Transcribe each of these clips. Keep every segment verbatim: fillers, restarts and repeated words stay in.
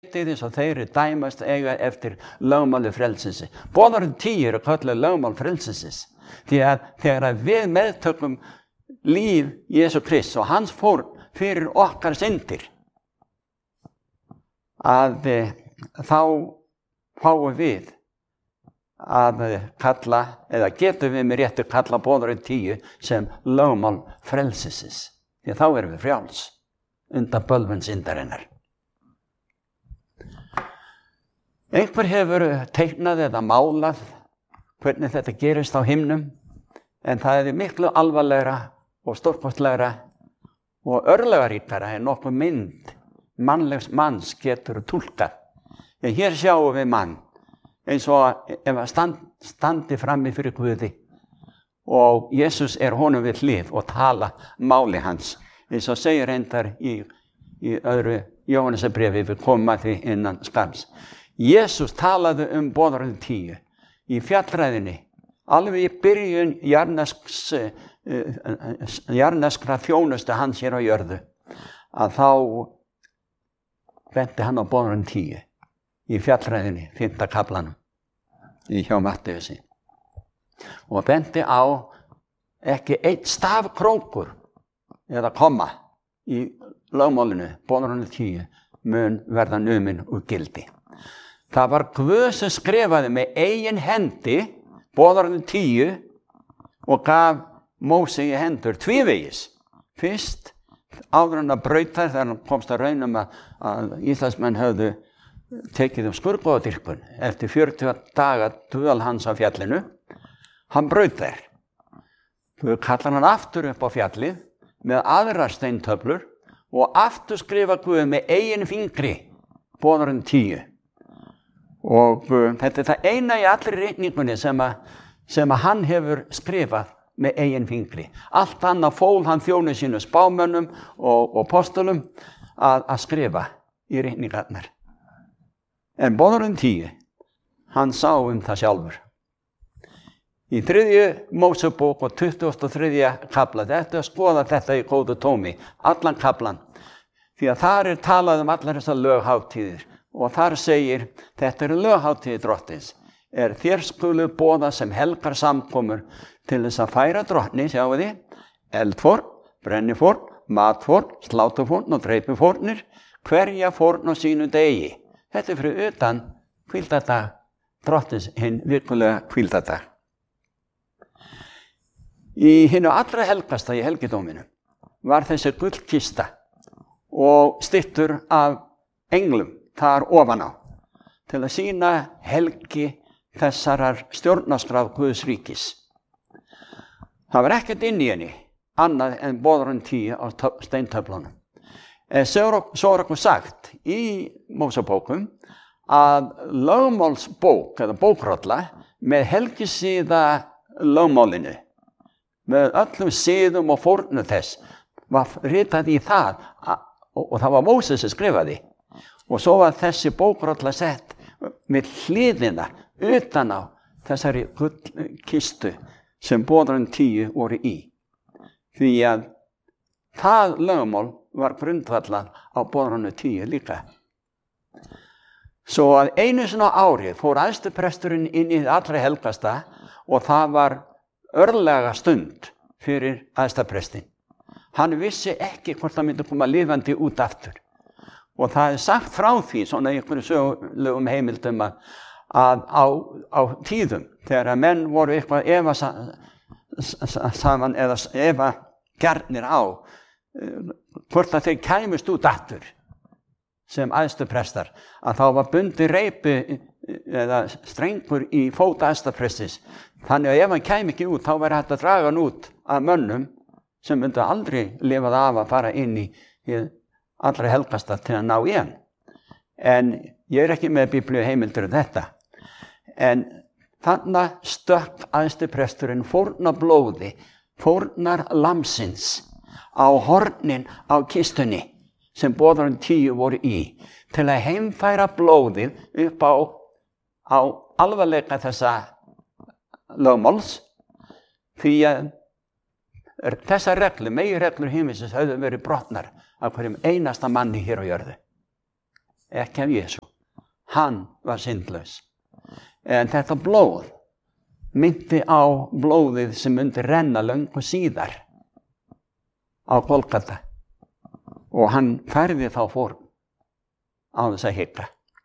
þess að þeir dæmast eiga eftir lögmáli frelsisins. Boðorðin tíu eru kölluð lögmál frelsisins. Því að þegar við meðtökum líf Jesú Krists og hans fórn fyrir okkar syndir, að e, þá fáum við að kalla, eða getum við með réttu kalla boðorðin tíu sem lögmál frelsisins. Því að þá erum við frjáls undan bölvun syndarinnar. Einhver hefur teiknað eða málað hvernig þetta gerist á himnum, en það er miklu alvarlegra og stórkostlegra og örlagaríkara en nokkuð mynd mannlegs manns getur túlkað. En hér sjáum við mann eins og ef að stand, standi frammi fyrir Guði og Jesús er honum við hlið og tala máli hans. Eins og segir reyndar í, í öðru Jóhannesarbréfi, við komum að því innan skamms. Jesús talaði um boðorðin tíu í fjallræðinni, alveg í byrjun jarðnesks, jarðneskra þjónustu hans hér á jörðu, að þá benti hann á boðorðin tíu í fjallræðinni, fimmta kaflanum, í hjá Mattheusi. Og benti á ekki einn stafkrókur eða komma í lögmálinu, boðorðin tíu, mun verða numinn úr gildi. Það var Guð sem skrifaði með eigin hendi boðorðin tíu og gaf Móse í hendur tvívegis. Fyrst áður en að brauta þegar hann komst að raunum að, að Íslandsmenn höfðu tekið um skurðgoðadýrkun eftir fjörutíu daga dvöl hans á fjallinu. Hann braut þær. Guð kallar hann aftur upp á fjallið með aðrar steintöflur og aftur skrifa Guð með eigin fingri boðorðin tíu. Og uh, þetta er það eina í allri ritningunni sem að, sem að hann hefur skrifað með eigin fingri. Allt annað fól hann þjónu sínu spámönnum og, og postulum að, að skrifa í ritningarnar. En boðorðin tíu, hann sá um það sjálfur. Í þriðju Mósebók og tuttugasta og þriðja kafla, þetta að skoða þetta í góðu tómi, allan kaflan, því að þar er talað um allar þessar löghátíðir. Og þar segir, þetta eru löghátíðir drottins, er þér skulu boða sem helgar samkomur til þess að færa drottni, sjáu þið, eldfórn, brennifórn, matfórn, slátufórn og dreipufórnir, hverja fórn á sínu degi. Þetta er fyrir utan hvíldardag drottins, hinn virkulega hvíldardag. Í hinu allra helgasta í helgidóminu var þessi gullkista og styttur af englum þar ofan á, til að sýna helgi þessarar stjórnarskrár Guðs ríkis. Það var ekkert inn í henni, annað en boðorðin tíu á steintöflunum. Svo er okkur sagt í Mósebókum að lögmálsbók, eða bókrolla, með helgisíða lögmálinu, með öllum síðum og fórnum þess, var ritað í það, og það var Móses sem skrifaði. Og svo var þessi bókrolla sett með hliðina utan á þessari gullkistu sem boðorðin tíu voru í. Því að það lögmál var grundvallað á boðorðinu tíu líka. Svo að einu sinni á ári fór æðstupresturinn inn í allra helgasta og það var örlega stund fyrir æðstaprestin. Hann vissi ekki hvort það myndi koma lifandi út aftur. Og það er sagt frá því, svona í einhverju sögulegum heimildum, að, að á, á tíðum, þegar að menn voru eitthvað efa saman eða efa gjarnir á, hvort að þeir kæmust út aftur sem æðstuprestar, að þá var bundið reipi eða strengur í fót æðstaprestis. Þannig að ef hann kæmi ekki út, þá væri hægt að draga hann út af mönnum sem myndi aldrei lifað af að fara inn í allra helgasta til að ná í hann. En ég er ekki með biblíu heimildur um þetta. En þarna stökk æðstupresturinn fórnar blóði, fórnar lamsins á hornin á kistunni sem boðorðin tíu voru í, til að heimfæra blóðið upp á, á alvarleika þessa lögmáls, því að þessar reglur, meginreglur himinsins höfðu verið brotnar af hverjum einasta manni hér á jörðu. ekki af Jesú. Hann var syndlaus. En þetta blóð myndi á blóðið sem myndi renna löngu síðar á Golgata. Og hann færði þá fórn á þess að hika.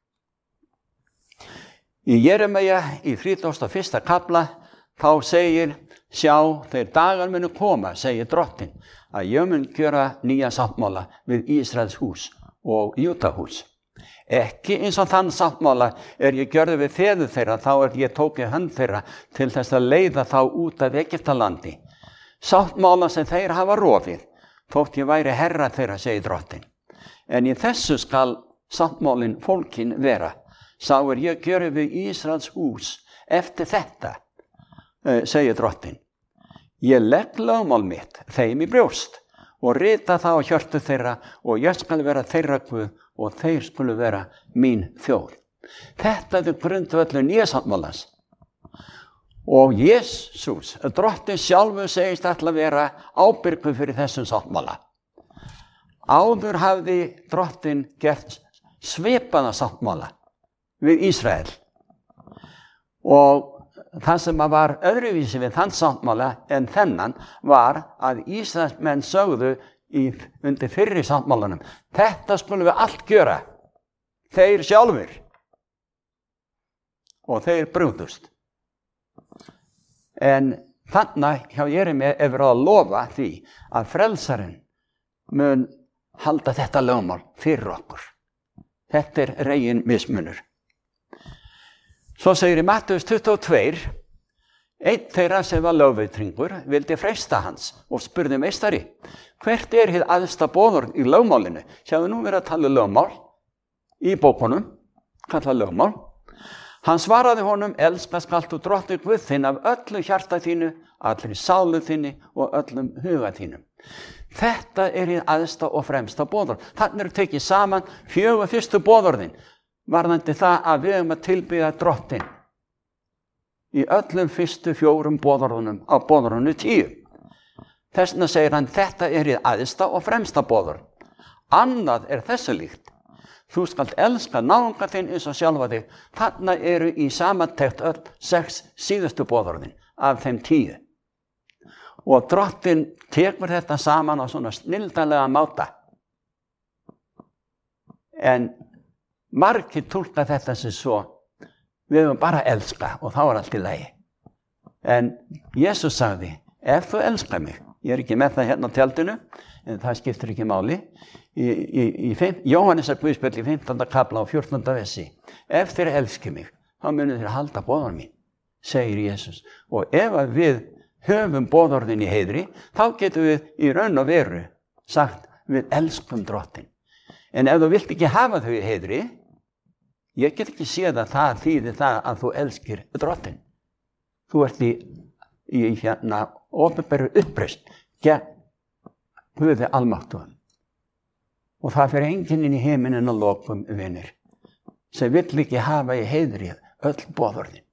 Í Jeremíu í þrítugasta og fyrsta kafla þá segir, sjá, þeir dagar munu koma, segir Drottinn, að ég mun gjöra nýja sáttmála við Ísraels hús og Júdahús. Ekki eins og þann sáttmála er ég gjörði við feður þeirra, þá er ég tóki hönd þeirra til þess að leiða þá út af Egyptalandi. Sáttmála sem þeir hafa rofið, þótt ég væri herra þeirra, segir Drottinn. En í þessu skal sáttmálinn fólkin vera. Sá er ég gjöri við Ísraels hús eftir þetta, segir Drottinn. Ég legg lögmál mitt þeim í brjóst og rita það á hjörtu þeirra og ég skal vera þeirra Guð og þeir skulu vera mín þjóð. Þetta er grundvöllur nýja sáttmálans. Og Jesús, Drottinn sjálfur segist ætla að vera ábyrgur fyrir þessum sáttmála. Áður hafði Drottinn gert svipaða sáttmála við Ísrael. Og það sem var öðruvísi við þann sáttmála en þennan var að Ísraelsmenn sögðu í, undir fyrri sáttmálanum, þetta skulum við allt gjöra, þeir sjálfur. Og þeir brugðust. En þannig hjá Jeremíu er verið að lofa því að frelsarinn mun halda þetta lögmál fyrir okkur. Þetta er regin mismunur. Svo segir í Mattheus tuttugu og tvö, einn þeirra sem var lögveitringur vildi freista hans og spurði meistari, hvert er hið æðsta boðorð í lögmálinu? Sjáðu nú verið að tala lögmál í bókunum, kalla lögmál. Hann svaraði honum, elska skalt þú Drottinn Guð þinn af öllu hjarta þínu, allri sálu þinni og öllum huga þínum. Þetta er hið æðsta og fremsta boðorð. Þannig eru tekið saman fjögur fyrstu boðorðin. Varðandi það að við höfum að tilbiðja Drottinn í öllum fyrstu fjórum boðorðunum á boðorðunu tíu. Þess vegna segir hann, þetta er hið æðsta og fremsta boðorð. Annað er þessu líkt. Þú skalt elska náunga þinn eins og sjálfa þig. Þarna eru í samantekt öll sex síðustu boðorðin af þeim tíu. Og Drottinn tekur þetta saman á svona snilldarlega máta. En margir túlka þetta sem svo, við höfum bara að elska og þá er allt í lagi. En Jesús sagði, ef þú elskar mig, ég er ekki með það hérna á tjaldinu, en það skiptir ekki máli, í, í, í Jóhannesar Guðspjall í fimmtánda kafla og fjórtánda versi, ef þeir elski mig, þá munið þeir halda boðorð mín, segir Jesús. Og ef við höfum boðorðin í heiðri, þá getum við í raun og veru sagt, við elskum Drottinn. En ef þú vilt ekki hafa þau í heiðri, ég get ekki séð að það þýðir það að þú elskir Drottinn. Þú ert í, í hérna opinberu uppreisn gegn Guði almáttugum. Og það fer enginn inn í heiminn að lokum vinir, sem vill ekki hafa í heiðri öll boðorðin.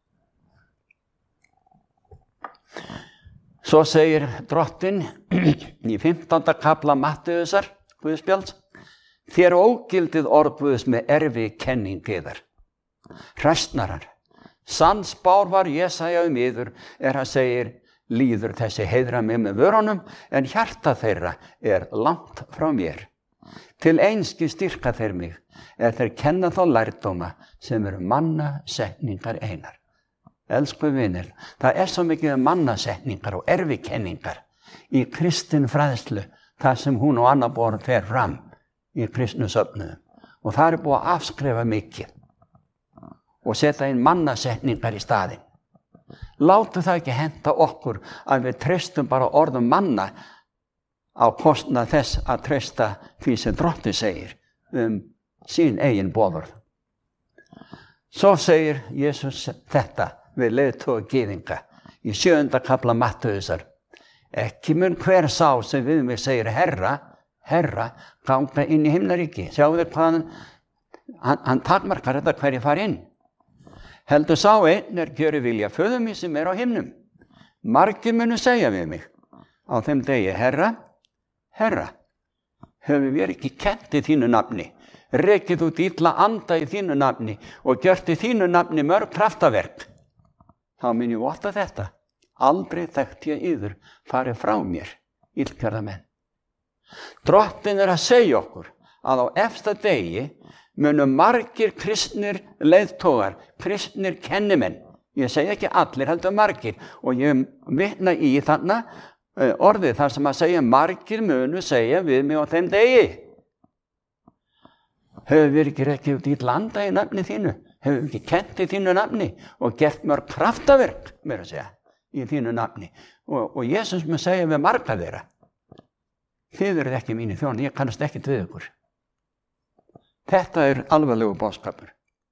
Svo segir Drottinn í fimmtánda kafla Mattheusar Guðspjalls, þér ógildið orð Guðs með erfi kenning yðar. Hræstnarar, sannspár var Jesaja um yður er hann segir, líður þessi heiðra mig með vörunum, en hjarta þeirra er langt frá mér. Til einski styrka þeir mig, er þeir kenna þá lærdóma sem eru mannasetningar einar. Elsku vinir, það er svo mikið mannasetningar og erfikenningar í kristin fræðslu, það sem hún og annar borð fer fram í kristnu söfnuðum. Og það er búið að afskrifa mikið og setja inn mannasetningar í staðinn. Látu það ekki henta okkur að við treystum bara orðum manna á kostnað þess að treysta því sem Drottinn segir um sín eigin boðorð. Svo segir Jesús þetta við leiðtoga gyðinga í sjöunda kafla Mattheusar. Ekki mun hver sá sem við mig segir herra, herra, ganga inn í himnaríki. Sjáu þið hvað hann, hann, hann takmarkar þetta hverju fari inn. Heldur sá einn er gjöri vilja föður mig sem er á himnum. Margir munu segja við mig á þeim degi, herra, herra, höfum við ekki kennt í þínu nafni, rekið út illa anda í þínu nafni og gjört í þínu nafni mörg kraftaverk, þá mun ég votta þetta: aldrei þekkti ég yður, farið frá mér, illgerðamenn. Drottinn er að segja okkur að á efsta degi munu margir kristnir leiðtogar, kristnir kennimenn, ég segi ekki allir, heldur margir, og ég vitna í þarna orðið þar sem að segja margir munu segja við mig á þeim degi: hefur við ekki rekið út illa anda í nafni þínu, hefur við ekki kennt í þínu nafni og gert mörg kraftaverk, meira að segja, í þínu nafni. Og, og Jesús mun segja við marga þeirra: þið eruð ekki mínir þjónar, ég kannast ekkert við ykkur. Þetta er alvarlegu boðskapur.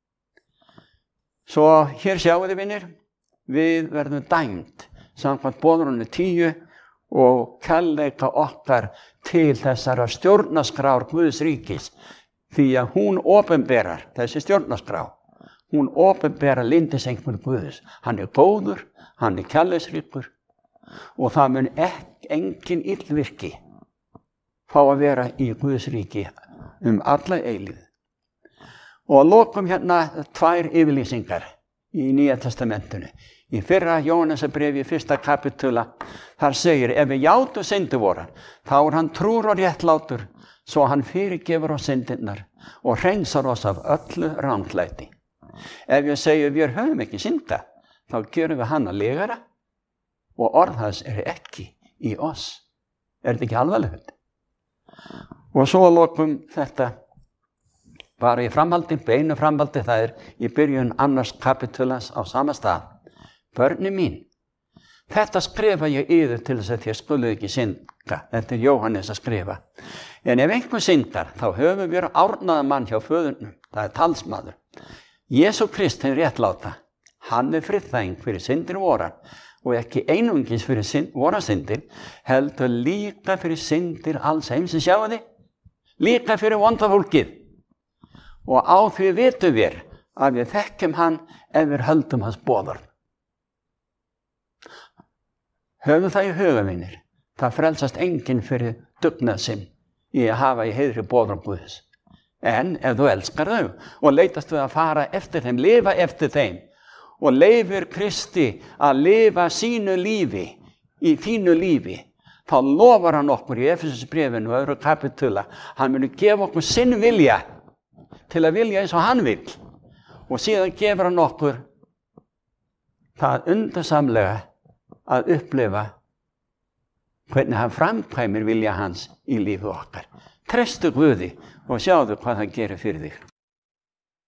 Svo hér sjáu þið, vinir, við verðum dæmd samkvæmt boðorðinu tíu og kærleika okkar til þessara stjórnarskrár Guðs ríkis, því að hún opinberar, þessi stjórnarskrá, hún opinberar lyndisengum Guðs. Hann er góður, hann er kærleiksríkur og það mun ekki engin illvirki fá að vera í Guðs ríki um alla eilífð. Og að lokum hérna tvær yfirlýsingar í Nýja testamentinu. Í fyrra Jóhannesarbréfi, í fyrsta kapitula, þar segir: ef við játum syndir vorar, þá er hann trúr og réttlátur, svo hann fyrirgefur oss syndirnar og hreinsar oss af öllu ranglæti. Ef ég segi við höfum ekki synda, þá gerum við hann að legara og orð hans er ekki í oss. Er þetta ekki alvarlegt? Og svo að lokum þetta, bara í framhaldi, beinu framhaldi, það er í byrjun annars kapitulans á sama stað: börni mín, þetta skrifa ég yður til þess að þér skuluð ekki synda. Þetta er Jóhannes að skrifa. En ef einhver syndar, þá höfum við árnaða mann hjá föðurnum, það er talsmaður, Jesú Krist hinn réttláta. Hann er friðþæging fyrir syndir vorar, og ekki einungis fyrir synd, vorar syndir, heldur líka fyrir syndir alls heimsins. Sjáu þið? Líka fyrir vonda fólkið. Og á því vitum við að við þekkjum hann ef við höldum hans boðorð. Höfum það í huga, vinir. Það frelsast enginn fyrir dugnað sinn í að hafa í heiðri boðorð Guðs. En ef þú elskar þau og leitast við að fara eftir þeim, lifa eftir þeim, og leifir Kristi að lifa sínu lífi í þínu lífi, þá lofar hann okkur í Efesusbréfinu og öðru kapitula, hann muni gefa okkur sinn vilja til að vilja eins og hann vil, og síðan gefur hann okkur það undursamlega að upplifa hvernig hann framkvæmir vilja hans í lífi okkar. Trestu Guði og sjáðu hvað hann gerir fyrir þig.